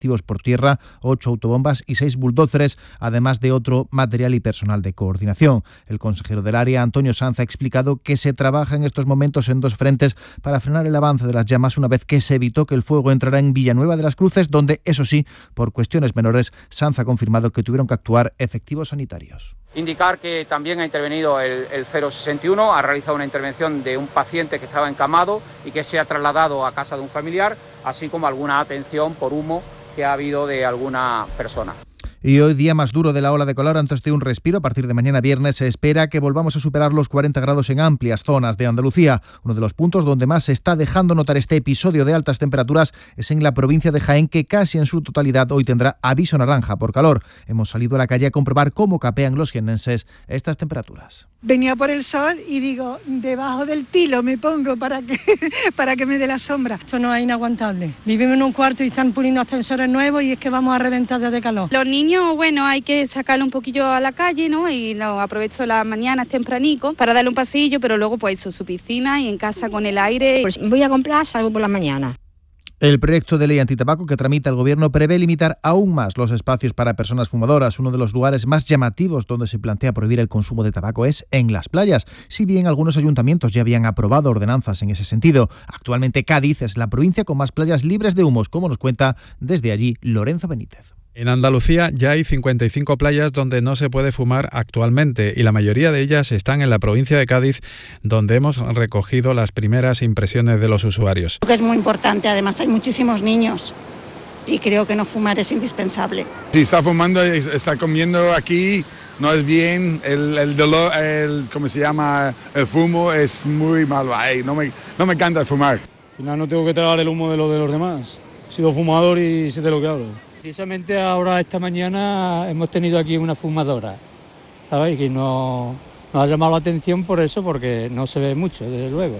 efectivos por tierra, 8 autobombas y 6 bulldozers, además de otro material y personal de coordinación. El consejero del área, Antonio Sanz, ha explicado que se trabaja en estos momentos en 2 frentes para frenar el avance de las llamas una vez que se evitó que el fuego entrara en Villanueva de las Cruces, donde, eso sí, por cuestiones menores, Sanz ha confirmado que tuvieron que actuar efectivos sanitarios. Indicar que también ha intervenido el 061, ha realizado una intervención de un paciente que estaba encamado y que se ha trasladado a casa de un familiar, así como alguna atención por humo que ha habido de alguna persona. Y hoy, día más duro de la ola de calor, antes de un respiro, a partir de mañana viernes se espera que volvamos a superar los 40 grados en amplias zonas de Andalucía. Uno de los puntos donde más se está dejando notar este episodio de altas temperaturas es en la provincia de Jaén, que casi en su totalidad hoy tendrá aviso naranja por calor. Hemos salido a la calle a comprobar cómo capean los jiennenses estas temperaturas. Venía por el sol y digo, debajo del tilo me pongo para que me dé la sombra. Esto no es inaguantable. Vivimos en un cuarto y están poniendo ascensores nuevos y es que vamos a reventar de calor. Los niños, bueno, hay que sacarlo un poquillo a la calle, ¿no? Y lo aprovecho las mañanas tempranico para darle un pasillo, pero luego pues eso, su piscina y en casa con el aire. Pues voy a comprar, salgo por la mañana. El proyecto de ley antitabaco que tramita el Gobierno prevé limitar aún más los espacios para personas fumadoras. Uno de los lugares más llamativos donde se plantea prohibir el consumo de tabaco es en las playas, si bien algunos ayuntamientos ya habían aprobado ordenanzas en ese sentido. Actualmente Cádiz es la provincia con más playas libres de humos, como nos cuenta desde allí Lorenzo Benítez. En Andalucía ya hay 55 playas donde no se puede fumar actualmente y la mayoría de ellas están en la provincia de Cádiz, donde hemos recogido las primeras impresiones de los usuarios. Creo que es muy importante, además hay muchísimos niños y creo que no fumar es indispensable. Si está fumando, está comiendo aquí, no es bien, el dolor, ¿cómo se llama? El fumo es muy malo, ay, no me encanta fumar. Al final no tengo que tragar el humo de los demás, he sido fumador y sé de lo que hablo. Precisamente ahora, esta mañana, hemos tenido aquí una fumadora, ¿sabéis? Que nos ha llamado la atención por eso, porque no se ve mucho, desde luego.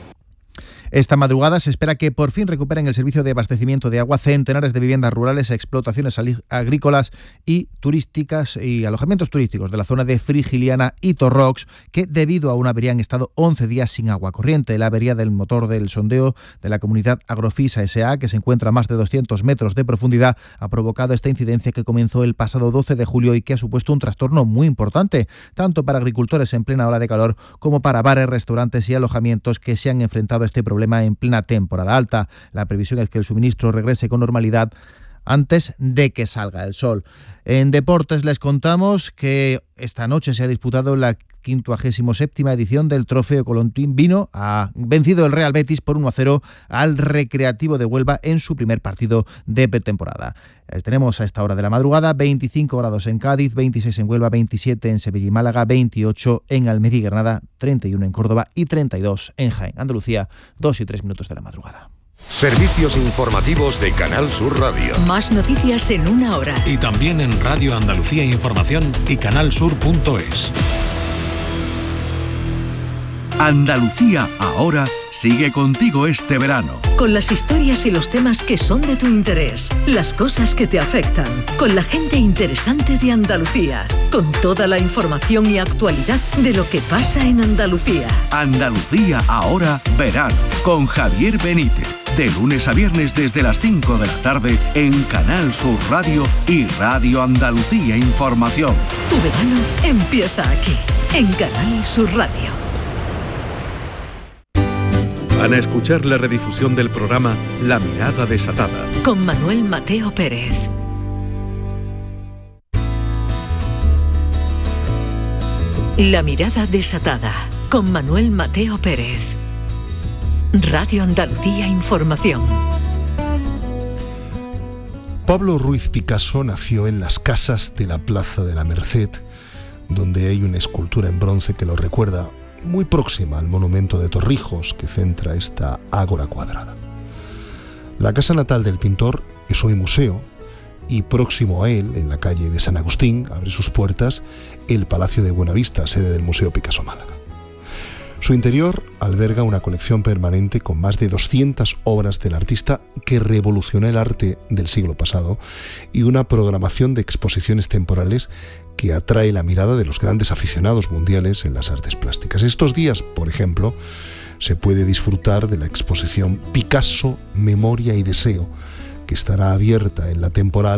Esta madrugada se espera que por fin recuperen el servicio de abastecimiento de agua centenares de viviendas rurales, explotaciones agrícolas y turísticas y alojamientos turísticos de la zona de Frigiliana y Torrox, que debido a una avería han estado 11 días sin agua corriente. La avería del motor del sondeo de la comunidad Agrofisa S.A., que se encuentra a más de 200 metros de profundidad, ha provocado esta incidencia que comenzó el pasado 12 de julio y que ha supuesto un trastorno muy importante, tanto para agricultores en plena ola de calor como para bares, restaurantes y alojamientos que se han enfrentado a este problema en plena temporada alta. La previsión es que el suministro regrese con normalidad antes de que salga el sol. En deportes les contamos que esta noche se ha disputado la 57ª edición del Trofeo Colombino. Ha vencido el Real Betis por 1-0 al Recreativo de Huelva en su primer partido de pretemporada. Tenemos a esta hora de la madrugada 25 grados en Cádiz, 26 en Huelva, 27 en Sevilla y Málaga, 28 en Almería y Granada, 31 en Córdoba y 32 en Jaén. Andalucía, 2 y 3 minutos de la madrugada. Servicios informativos de Canal Sur Radio. Más noticias en una hora. Y también en Radio Andalucía Información y canalsur.es. Andalucía ahora sigue contigo este verano. Con las historias y los temas que son de tu interés, las cosas que te afectan, con la gente interesante de Andalucía, con toda la información y actualidad de lo que pasa en Andalucía. Andalucía ahora verano, con Javier Benítez. De lunes a viernes desde las 5 de la tarde en Canal Sur Radio y Radio Andalucía Información. Tu verano empieza aquí, en Canal Sur Radio. Van a escuchar la redifusión del programa La Mirada Desatada. Con Manuel Mateo Pérez. La Mirada Desatada. Con Manuel Mateo Pérez. Radio Andalucía Información. Pablo Ruiz Picasso nació en las Casas de la Plaza de la Merced, donde hay una escultura en bronce que lo recuerda, muy próxima al monumento de Torrijos que centra esta ágora cuadrada. La casa natal del pintor es hoy museo y próximo a él, en la calle de San Agustín, abre sus puertas el Palacio de Buenavista, sede del Museo Picasso Málaga. Su interior alberga una colección permanente con más de 200 obras del artista que revolucionó el arte del siglo pasado y una programación de exposiciones temporales que atrae la mirada de los grandes aficionados mundiales en las artes plásticas. Estos días, por ejemplo, se puede disfrutar de la exposición Picasso, Memoria y Deseo, que estará abierta en la temporada